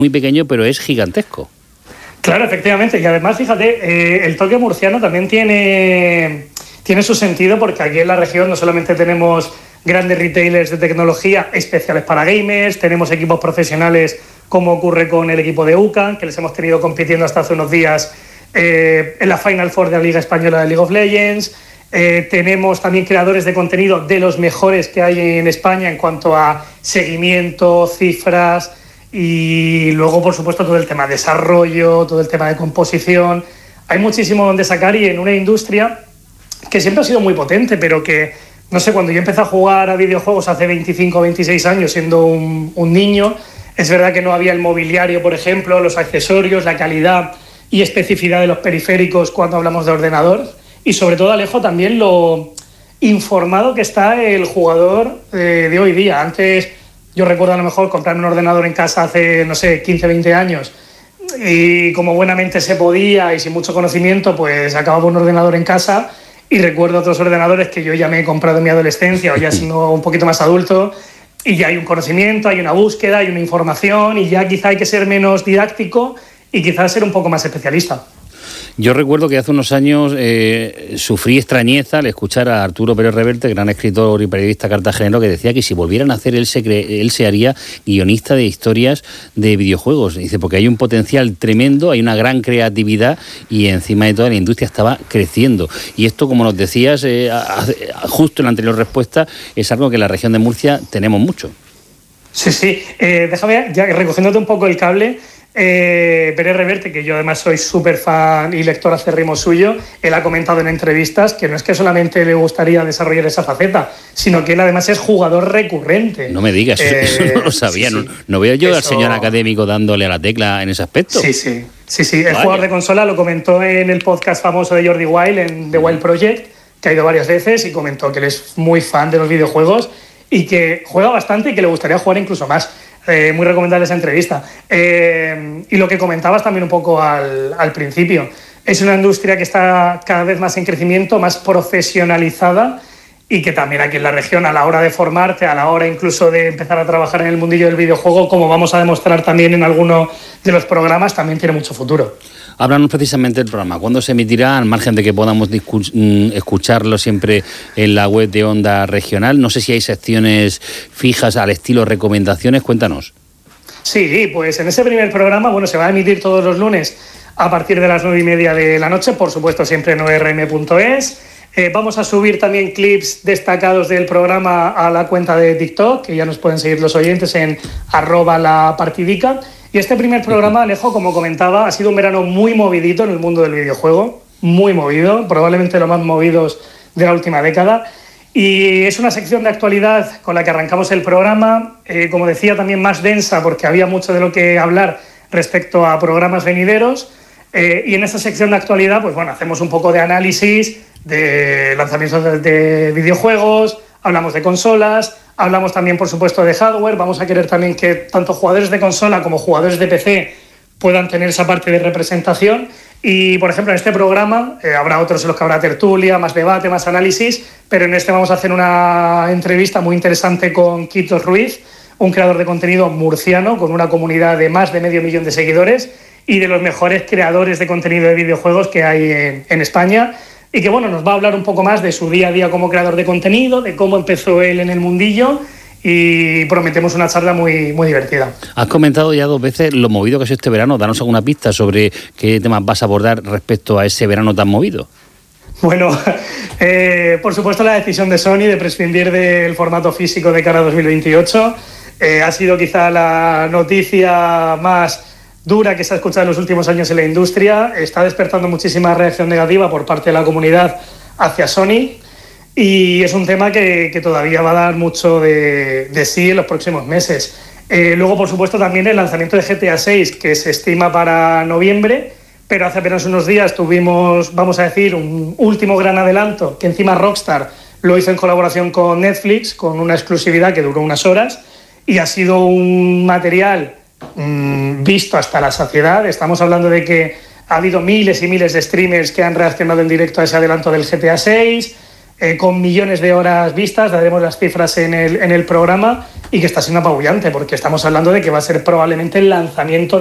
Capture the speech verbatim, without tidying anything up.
muy pequeño, pero es gigantesco. Claro, efectivamente. Y además, fíjate, eh, el toque murciano también tiene, tiene su sentido, porque aquí en la región no solamente tenemos grandes retailers de tecnología especiales para gamers, tenemos equipos profesionales como ocurre con el equipo de U C A, que les hemos tenido compitiendo hasta hace unos días eh, en la Final Four de la Liga Española de League of Legends. Eh, tenemos también creadores de contenido de los mejores que hay en España en cuanto a seguimiento, cifras y luego, por supuesto, todo el tema de desarrollo, todo el tema de composición. Hay muchísimo donde sacar y en una industria que siempre ha sido muy potente, pero que, no sé, cuando yo empecé a jugar a videojuegos hace veinticinco o veintiséis años siendo un, un niño, es verdad que no había el mobiliario, por ejemplo, los accesorios, la calidad y especificidad de los periféricos cuando hablamos de ordenador. Y sobre todo, Alejo, también lo informado que está el jugador eh, de hoy día. Antes, yo recuerdo a lo mejor comprarme un ordenador en casa hace, no sé, quince, veinte años, y como buenamente se podía y sin mucho conocimiento, pues acababa un ordenador en casa. Y recuerdo otros ordenadores que yo ya me he comprado en mi adolescencia o ya siendo un poquito más adulto, y ya hay un conocimiento, hay una búsqueda, hay una información, y ya quizá hay que ser menos didáctico y quizás ser un poco más especialista. Yo recuerdo que hace unos años eh, sufrí extrañeza al escuchar a Arturo Pérez Reverte, gran escritor y periodista cartagenero, que decía que si volvieran a hacer, él se, cre- él se haría guionista de historias de videojuegos. Dice, porque hay un potencial tremendo, hay una gran creatividad y encima de todo la industria estaba creciendo. Y esto, como nos decías eh, a, a, justo en la anterior respuesta, es algo que en la región de Murcia tenemos mucho. Sí, sí. Eh, déjame, ya recogiéndote un poco el cable, Eh, Pérez Reverte, que yo además soy súper fan y lector acérrimo suyo, él ha comentado en entrevistas que no es que solamente le gustaría desarrollar esa faceta, sino que él además es jugador recurrente. No me digas, eh, eso no lo sabía. Sí, sí. No, no veo yo eso... al señor académico dándole a la tecla en ese aspecto. Sí, sí. Sí, sí. El jugador de consola lo comentó en el podcast famoso de Jordi Wild, en The Wild Project, que ha ido varias veces, y comentó que él es muy fan de los videojuegos y que juega bastante y que le gustaría jugar incluso más. Eh, muy recomendable esa entrevista. Eh, y lo que comentabas también un poco al, al principio, es una industria que está cada vez más en crecimiento, más profesionalizada, y que también aquí en la región, a la hora de formarte, a la hora incluso de empezar a trabajar en el mundillo del videojuego, como vamos a demostrar también en alguno de los programas, también tiene mucho futuro. Háblanos precisamente del programa. ¿Cuándo se emitirá? Al margen de que podamos discu- escucharlo siempre en la web de Onda Regional. No sé si hay secciones fijas al estilo recomendaciones. Cuéntanos. Sí, pues en ese primer programa, bueno, se va a emitir todos los lunes a partir de las nueve y media de la noche, por supuesto siempre en o erre eme punto es. Eh, vamos a subir también clips destacados del programa a la cuenta de TikTok, que ya nos pueden seguir los oyentes en arroba la partidica. Y este primer programa, Alejo, como comentaba, ha sido un verano muy movidito en el mundo del videojuego, muy movido, probablemente los más movidos de la última década. Y es una sección de actualidad con la que arrancamos el programa, eh, como decía, también más densa, porque había mucho de lo que hablar respecto a programas venideros. Eh, y en esta sección de actualidad, pues bueno, hacemos un poco de análisis de lanzamientos de, de videojuegos, hablamos de consolas, hablamos también, por supuesto, de hardware. Vamos a querer también que tanto jugadores de consola como jugadores de P C puedan tener esa parte de representación. Y, por ejemplo, en este programa eh, habrá otros en los que habrá tertulia, más debate, más análisis, pero en este vamos a hacer una entrevista muy interesante con Quitos Ruiz, un creador de contenido murciano con una comunidad de más de medio millón de seguidores y de los mejores creadores de contenido de videojuegos que hay en, en España. Y que, bueno, nos va a hablar un poco más de su día a día como creador de contenido, de cómo empezó él en el mundillo, y prometemos una charla muy, muy divertida. Has comentado ya dos veces lo movido que ha sido este verano. Danos alguna pista sobre qué temas vas a abordar respecto a ese verano tan movido. Bueno, eh, por supuesto la decisión de Sony de prescindir del formato físico de cara a dos mil veintiocho eh, ha sido quizá la noticia más dura que se ha escuchado en los últimos años en la industria. Está despertando muchísima reacción negativa por parte de la comunidad hacia Sony, y es un tema que, que todavía va a dar mucho de, de sí en los próximos meses. Eh, luego, por supuesto, también el lanzamiento de G T A seis, que se estima para noviembre, pero hace apenas unos días tuvimos, vamos a decir, un último gran adelanto, que encima Rockstar lo hizo en colaboración con Netflix, con una exclusividad que duró unas horas, y ha sido un material mmm, visto hasta la saciedad. Estamos hablando de que ha habido miles y miles de streamers que han reaccionado en directo a ese adelanto del G T A seis. eh, con millones de horas vistas, daremos las cifras en el, en el programa, y que está siendo apabullante, porque estamos hablando de que va a ser probablemente el lanzamiento